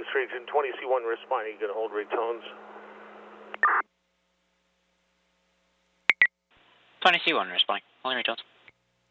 Police Region 20C1 responding. You can hold retones. 20C1 responding. Holding retones.